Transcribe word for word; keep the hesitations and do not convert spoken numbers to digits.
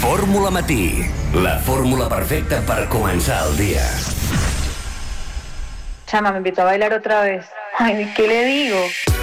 Fórmula Matí, la fórmula perfecta para començar el día. Chama, me invitó a bailar otra vez. Ay, ¿qué le digo?